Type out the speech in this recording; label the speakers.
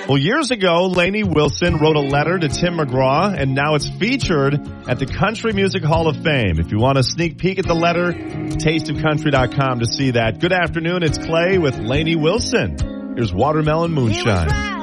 Speaker 1: Well, years ago, Lainey Wilson wrote a letter to Tim McGraw, and now it's featured at the Country Music Hall of Fame. If you want a sneak peek at the letter, tasteofcountry.com to see that. Good afternoon, it's Clay with Lainey Wilson. Here's Watermelon Moonshine.